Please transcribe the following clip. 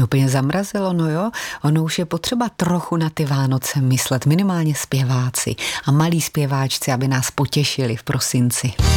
úplně zamrazilo, no jo. Ono už je potřeba trochu na ty Vánoce myslet, minimálně zpěváci a malí zpěváčci, aby nás potěšili v prosinci.